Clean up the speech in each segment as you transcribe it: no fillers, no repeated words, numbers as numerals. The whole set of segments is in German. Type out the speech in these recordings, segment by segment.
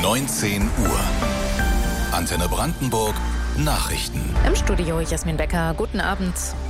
19 Uhr. Antenne Brandenburg Nachrichten. Im Studio Jasmin Becker. Guten Abend.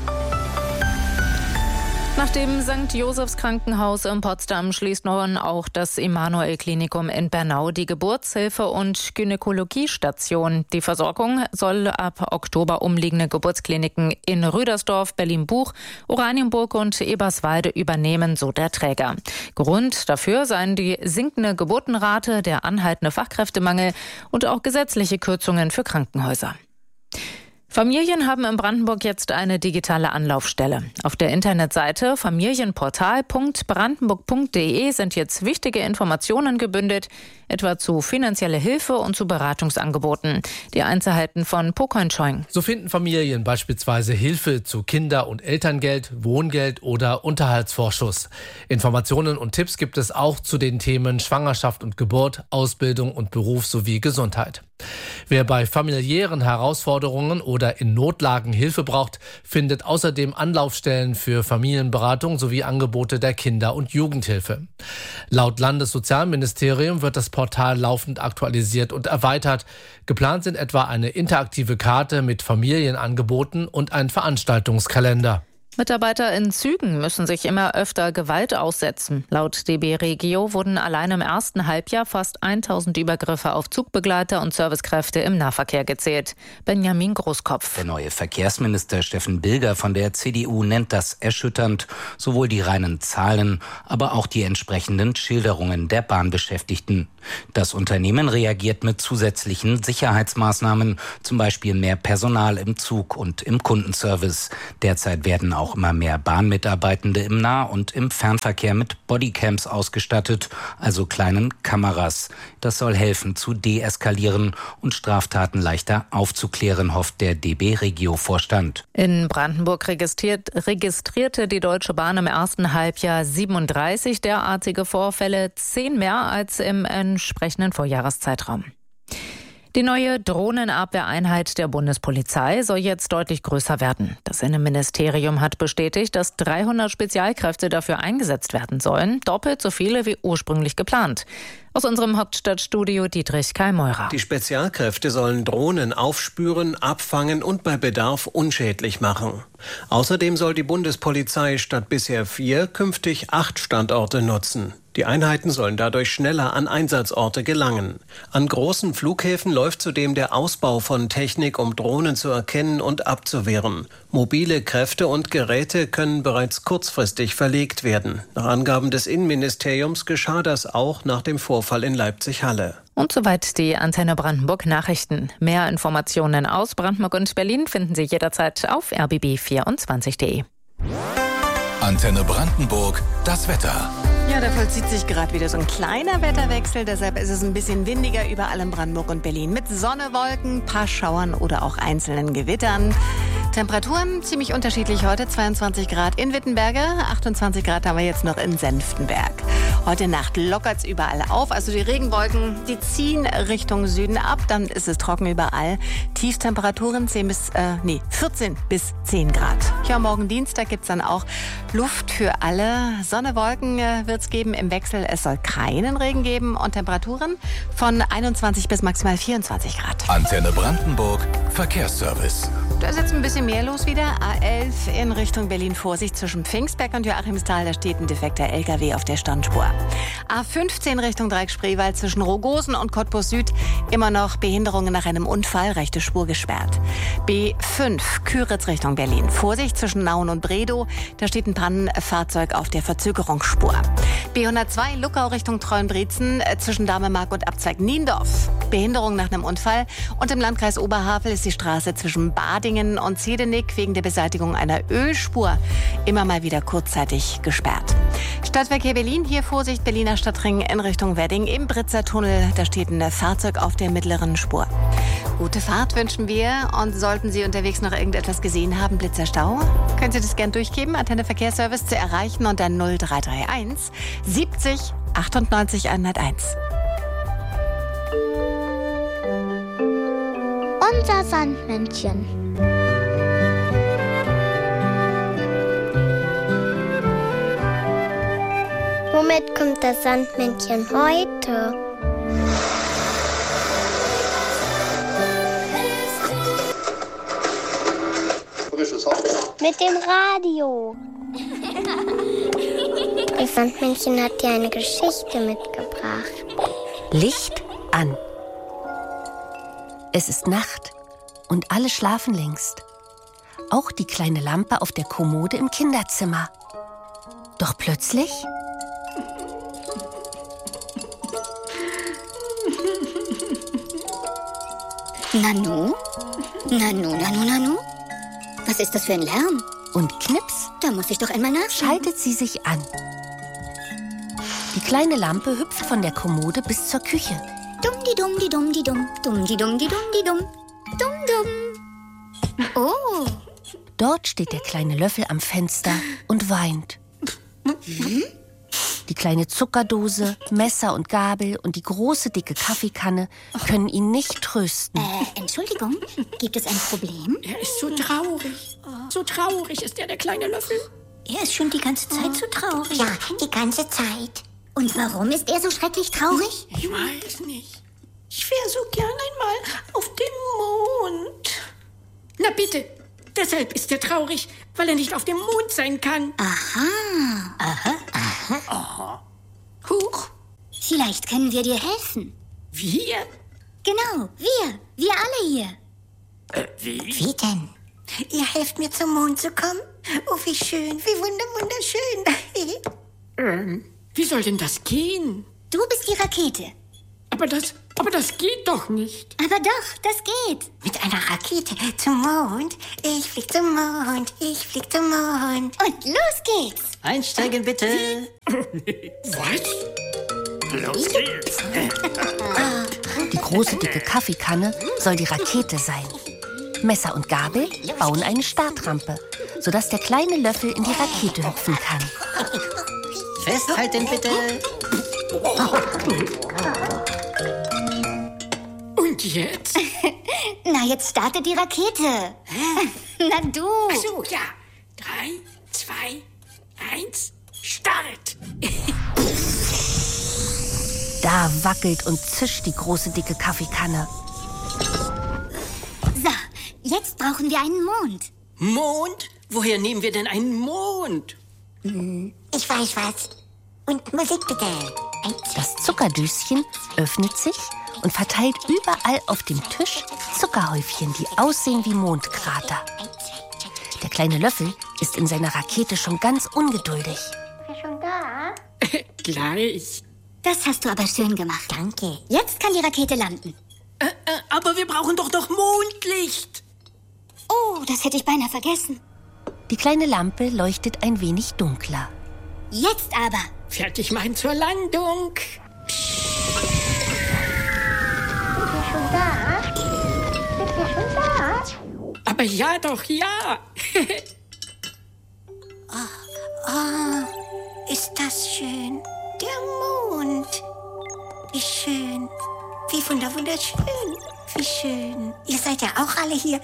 Nach dem St. Josephs Krankenhaus in Potsdam schließt nun auch das Emanuel-Klinikum in Bernau die Geburtshilfe- und Gynäkologiestation. Die Versorgung soll ab Oktober umliegende Geburtskliniken in Rüdersdorf, Berlin-Buch, Oranienburg und Eberswalde übernehmen, so der Träger. Grund dafür seien die sinkende Geburtenrate, der anhaltende Fachkräftemangel und auch gesetzliche Kürzungen für Krankenhäuser. Familien haben in Brandenburg jetzt eine digitale Anlaufstelle. Auf der Internetseite familienportal.brandenburg.de sind jetzt wichtige Informationen gebündelt, etwa zu finanzieller Hilfe und zu Beratungsangeboten. Die Einzelheiten von Pokon Schoing. So finden Familien beispielsweise Hilfe zu Kinder- und Elterngeld, Wohngeld oder Unterhaltsvorschuss. Informationen und Tipps gibt es auch zu den Themen Schwangerschaft und Geburt, Ausbildung und Beruf sowie Gesundheit. Wer bei familiären Herausforderungen oder in Notlagen Hilfe braucht, findet außerdem Anlaufstellen für Familienberatung sowie Angebote der Kinder- und Jugendhilfe. Laut Landessozialministerium wird das Portal laufend aktualisiert und erweitert. Geplant sind etwa eine interaktive Karte mit Familienangeboten und ein Veranstaltungskalender. Mitarbeiter in Zügen müssen sich immer öfter Gewalt aussetzen. Laut DB Regio wurden allein im ersten Halbjahr fast 1000 Übergriffe auf Zugbegleiter und Servicekräfte im Nahverkehr gezählt. Benjamin Großkopf. Der neue Verkehrsminister Steffen Bilger von der CDU nennt das erschütternd. Sowohl die reinen Zahlen, aber auch die entsprechenden Schilderungen der Bahnbeschäftigten. Das Unternehmen reagiert mit zusätzlichen Sicherheitsmaßnahmen, zum Beispiel mehr Personal im Zug und im Kundenservice. Derzeit werden auch immer mehr Bahnmitarbeitende im Nah- und im Fernverkehr mit Bodycams ausgestattet, also kleinen Kameras. Das soll helfen zu deeskalieren und Straftaten leichter aufzuklären, hofft der DB Regio-Vorstand. In Brandenburg registrierte die Deutsche Bahn im ersten Halbjahr 37 derartige Vorfälle, 10 mehr als im entsprechenden Vorjahreszeitraum. Die neue Drohnenabwehreinheit der Bundespolizei soll jetzt deutlich größer werden. Das Innenministerium hat bestätigt, dass 300 Spezialkräfte dafür eingesetzt werden sollen, doppelt so viele wie ursprünglich geplant. Aus unserem Hauptstadtstudio Dietrich Karl-Meurer. Die Spezialkräfte sollen Drohnen aufspüren, abfangen und bei Bedarf unschädlich machen. Außerdem soll die Bundespolizei statt bisher 4 künftig 8 Standorte nutzen. Die Einheiten sollen dadurch schneller an Einsatzorte gelangen. An großen Flughäfen läuft zudem der Ausbau von Technik, um Drohnen zu erkennen und abzuwehren. Mobile Kräfte und Geräte können bereits kurzfristig verlegt werden. Nach Angaben des Innenministeriums geschah das auch nach dem Vorfall in Leipzig-Halle. Und soweit die Antenne Brandenburg Nachrichten. Mehr Informationen aus Brandenburg und Berlin finden Sie jederzeit auf rbb24.de. Antenne Brandenburg, das Wetter. Ja, da vollzieht sich gerade wieder so ein kleiner Wetterwechsel. Deshalb ist es ein bisschen windiger überall in Brandenburg und Berlin. Mit Sonne, Wolken, paar Schauern oder auch einzelnen Gewittern. Temperaturen ziemlich unterschiedlich heute. 22 Grad in Wittenberge, 28 Grad haben wir jetzt noch in Senftenberg. Heute Nacht lockert's überall auf. Also die Regenwolken, die ziehen Richtung Süden ab. Dann ist es trocken überall. Tiefstemperaturen 14 bis 10 Grad. Ja, morgen Dienstag gibt's dann auch Luft für alle. Sonne, Wolken wird's geben im Wechsel. Es soll keinen Regen geben und Temperaturen von 21 bis maximal 24 Grad. Antenne Brandenburg, Verkehrsservice. Da ist jetzt ein bisschen mehr los wieder. A11 in Richtung Berlin. Vorsicht zwischen Pfingstberg und Joachimsthal. Da steht ein defekter LKW auf der Standspur. A15 Richtung Dreieck-Spreewald zwischen Rogosen und Cottbus Süd. Immer noch Behinderungen nach einem Unfall. Rechte Spur gesperrt. B5 Küritz Richtung Berlin. Vorsicht zwischen Nauen und Bredow. Da steht ein Pannenfahrzeug auf der Verzögerungsspur. B102 Luckau Richtung Treuenbrietzen zwischen Damemark und Abzweig Niendorf. Behinderung nach einem Unfall. Und im Landkreis Oberhavel ist die Straße zwischen Badingen und Zedenick wegen der Beseitigung einer Ölspur immer mal wieder kurzzeitig gesperrt. Stadtverkehr Berlin, hier Vorsicht, Berliner Stadtring in Richtung Wedding im Britzer Tunnel. Da steht ein Fahrzeug auf der mittleren Spur. Gute Fahrt wünschen wir und sollten Sie unterwegs noch irgendetwas gesehen haben, Blitzerstau, können Sie das gern durchgeben. Antenne Verkehrsservice zu erreichen und dann 0331 70 98 101. Unser Sandmännchen. Womit kommt das Sandmännchen heute? Mit dem Radio. Das Sandmännchen hat dir eine Geschichte mitgebracht. Licht an. Es ist Nacht und alle schlafen längst. Auch die kleine Lampe auf der Kommode im Kinderzimmer. Doch plötzlich... Nanu? Nanu? Was ist das für ein Lärm? Und knips, Da muss ich doch einmal nachschauen. schaltet sie sich an. Die kleine Lampe hüpft von der Kommode bis zur Küche. Dumm-di-dumm-di-dumm-di-dumm. Dumm-di-dumm-di-dumm-di-dumm. Dumm-dumm. Oh, Dort steht der kleine Löffel am Fenster und weint. Die kleine Zuckerdose, Messer und Gabel und die große, dicke Kaffeekanne können ihn nicht trösten. Entschuldigung, gibt es ein Problem? Er ist so traurig. So traurig ist der kleine Löffel. Er ist schon die ganze Zeit so traurig. Ja, die ganze Zeit. Und warum ist er so schrecklich traurig? Ich weiß nicht. Ich wäre so gern einmal auf dem Mond. Na bitte, deshalb ist er traurig, weil er nicht auf dem Mond sein kann. Huch, Vielleicht können wir dir helfen. wir? Genau, wir alle hier. Wie denn? Ihr helft mir zum Mond zu kommen? Oh, wie schön, wie wunderschön. Wie soll denn das gehen? Du bist die Rakete. Aber das geht doch nicht. Aber doch, das geht. Mit einer Rakete zum Mond. Ich flieg zum Mond, ich flieg zum Mond. Und los geht's. Einsteigen bitte. Was? Los geht's. Die große, dicke Kaffeekanne soll die Rakete sein. Messer und Gabel bauen eine Startrampe, sodass der kleine Löffel in die Rakete hüpfen kann. Festhalten bitte. Und jetzt? Na, jetzt startet die Rakete. Na du. Ach so, ja. 3, 2, 1, Start. Da wackelt und zischt die große, dicke Kaffeekanne. So, jetzt brauchen wir einen Mond. Mond? Woher nehmen wir denn einen Mond? Ich weiß was. Und Musik bitte. Das Zuckerdöschen öffnet sich und verteilt überall auf dem Tisch Zuckerhäufchen, die aussehen wie Mondkrater. Der kleine Löffel ist in seiner Rakete schon ganz ungeduldig. Schon da? Gleich. Das hast du aber schön gemacht. Danke. Jetzt kann die Rakete landen. Aber wir brauchen doch noch Mondlicht. Oh, das hätte ich beinahe vergessen. Die kleine Lampe leuchtet ein wenig dunkler. Jetzt aber. Fertig machen zur Landung. Schon da? Sind wir schon da? Aber ja doch, ja. Ist das schön? Der Mond. Wie schön. Wie wunderschön. Wie schön. Ihr seid ja auch alle hier.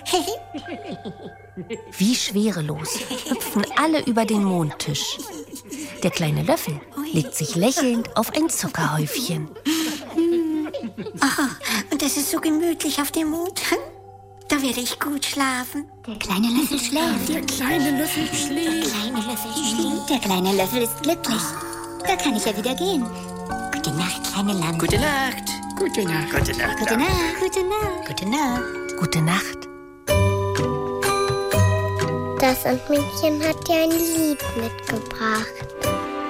Wie schwerelos hüpfen alle über den Mondtisch. Der kleine Löffel legt sich lächelnd auf ein Zuckerhäufchen. Und es ist so gemütlich auf dem Mond. Da werde ich gut schlafen. Der kleine Löffel schläft. Der kleine Löffel schläft. Kleine Löffel schläft. Der kleine Löffel ist glücklich. Da kann ich ja wieder gehen. Gute Nacht, kleine Lampe. Gute Nacht. Gute Nacht. Gute Nacht. Gute Nacht. Gute Nacht. Gute Nacht. Gute Nacht. Das Sandmännchen hat dir ein Lied mitgebracht.